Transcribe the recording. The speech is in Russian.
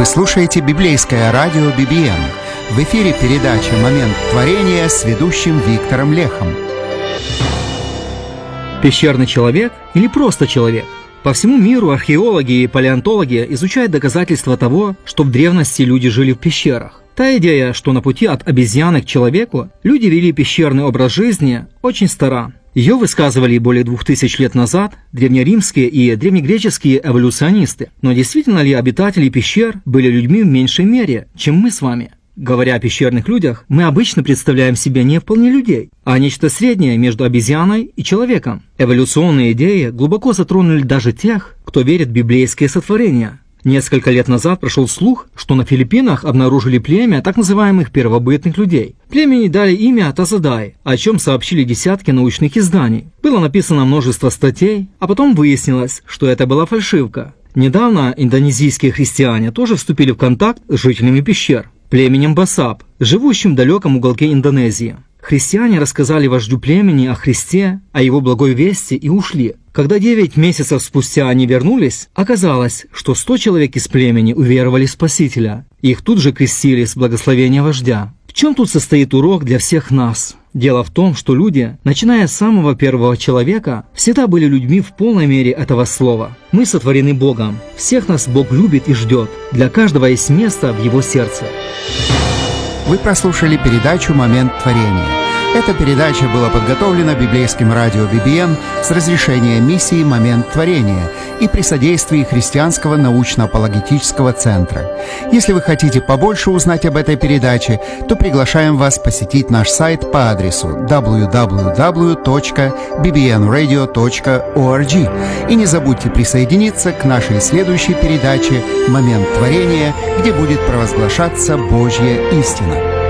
Вы слушаете библейское радио BBN. В эфире передача «Момент творения» с ведущим Виктором Лехом. Пещерный человек или просто человек? По всему миру археологи и палеонтологи изучают доказательства того, что в древности люди жили в пещерах. Та идея, что на пути от обезьяны к человеку люди вели пещерный образ жизни, очень стара. Ее высказывали более 2000 лет назад древнеримские и древнегреческие эволюционисты. Но действительно ли обитатели пещер были людьми в меньшей мере, чем мы с вами? Говоря о пещерных людях, мы обычно представляем себе не вполне людей, а нечто среднее между обезьяной и человеком. Эволюционные идеи глубоко затронули даже тех, кто верит в библейские сотворения. Несколько лет назад прошел слух, что на Филиппинах обнаружили племя так называемых первобытных людей. Племени дали имя Тазадай, о чем сообщили десятки научных изданий. Было написано множество статей, а потом выяснилось, что это была фальшивка. Недавно индонезийские христиане тоже вступили в контакт с жителями пещер, племенем Басап, живущим в далеком уголке Индонезии. Христиане рассказали вождю племени о Христе, о его благой вести и ушли. Когда 9 месяцев спустя они вернулись, оказалось, что 100 человек из племени уверовали в Спасителя. Их тут же крестили с благословения вождя. В чем тут состоит урок для всех нас? Дело в том, что люди, начиная с самого первого человека, всегда были людьми в полной мере этого слова. Мы сотворены Богом. Всех нас Бог любит и ждет. Для каждого есть место в Его сердце. Вы прослушали передачу «Момент творения». Эта передача была подготовлена библейским радио BBN с разрешения миссии «Момент творения» и при содействии Христианского научно-апологетического центра. Если вы хотите побольше узнать об этой передаче, то приглашаем вас посетить наш сайт по адресу www.bbnradio.org. И не забудьте присоединиться к нашей следующей передаче «Момент творения», где будет провозглашаться Божья истина.